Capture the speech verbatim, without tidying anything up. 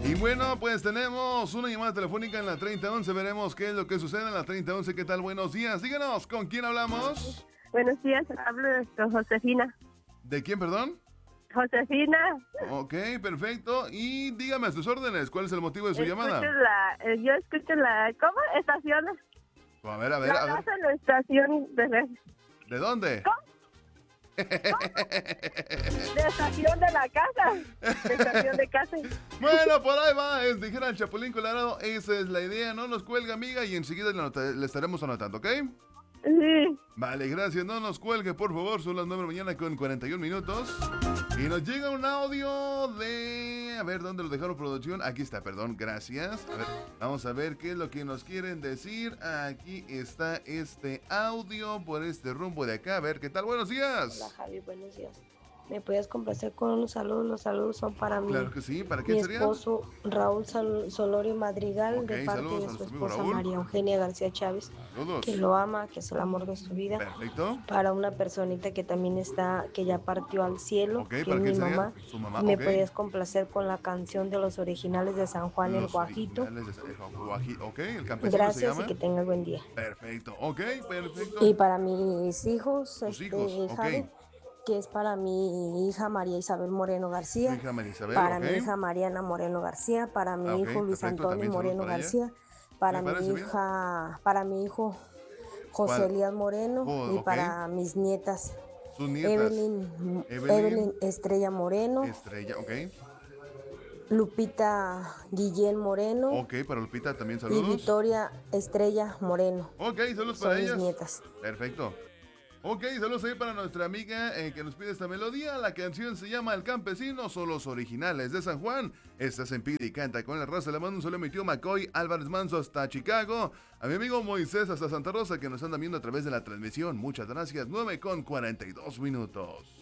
Y bueno, pues tenemos una llamada telefónica en la treinta once. Veremos qué es lo que sucede en la treinta once. ¿Qué tal? Buenos días. Díganos, ¿con quién hablamos? Buenos días, hablo con Josefina. ¿De quién, perdón? Josefina. Ok, perfecto. Y dígame a sus órdenes, ¿cuál es el motivo de su Escucho llamada? La, eh, yo escucho la... ¿Cómo? Estaciones. A ver, a ver, la a ver. casa en la estación de... ¿De dónde? ¿Cómo? ¿Cómo? De estación de la casa. De estación de casa. Bueno, por ahí va, es, dijera el Chapulín Colorado, esa es la idea, no nos cuelga, amiga, y enseguida le, anota- le estaremos anotando, ¿ok? Sí. Vale, gracias, no nos cuelgue, por favor, son las nueve de la mañana con cuarenta y un minutos. Y nos llega un audio de... A ver, ¿dónde lo dejaron producción? Aquí está, perdón, gracias. A ver, vamos a ver qué es lo que nos quieren decir. Aquí está este audio por este rumbo de acá. A ver, ¿qué tal? Buenos días. Hola Javi, buenos días. ¿Me puedes complacer con unos saludos? Los saludos son para mí. Claro que sí, ¿para Mi quién sería? esposo Raúl Sal- Solorio Madrigal, Ok, de parte saludos de a su nuestro amigo esposa Raúl. María Eugenia García Chávez, Saludos. que lo ama, que es el amor de su vida. Perfecto. Para una personita que también está, que ya partió al cielo, Ok, que ¿para es mi quién sería? mamá. Su mamá, ¿Me ok. puedes complacer con la canción de los originales de San Juan el Los Guajito? originales de San Guaji- Ok, el campesino se Gracias llama. y que tengas buen día. Perfecto, ok, perfecto. Y para mis hijos, Tus este, hijos, ok. Javi, que es para mi hija María Isabel Moreno Tu García, hija María Isabel, para ok. mi hija Mariana Moreno García, para mi Ah, ok, hijo Luis perfecto, Antonio también saludos Moreno para ella. García, para Me mi parece bien. hija, para mi hijo José ¿Cuál? Elías Moreno Oh, y ok. para mis nietas Sus nietas. Evelyn, Evelyn. Evelyn Estrella Moreno, Estrella, ok. Lupita Guillén Moreno Ok, para Lupita también y saludos. Victoria Estrella Moreno. Ok, saludos Son para mis ellas. nietas. Perfecto. Ok, saludos ahí para nuestra amiga eh, que nos pide esta melodía. La canción se llama El Campesino, son los originales de San Juan. Estás en Pide y Canta con la raza. Le mando un saludo a mi tío McCoy Álvarez Manso hasta Chicago. A mi amigo Moisés hasta Santa Rosa que nos andan viendo a través de la transmisión. Muchas gracias. nueve con cuarenta y dos minutos.